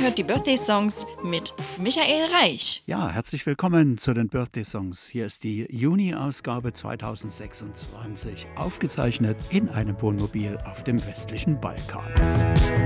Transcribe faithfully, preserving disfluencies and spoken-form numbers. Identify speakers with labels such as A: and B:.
A: hört die Birthday Songs mit Michael Reich.
B: Ja, herzlich willkommen zu den Birthday Songs. Hier ist die Juni-Ausgabe zweitausendsechsundzwanzig, aufgezeichnet in einem Wohnmobil auf dem westlichen Balkan.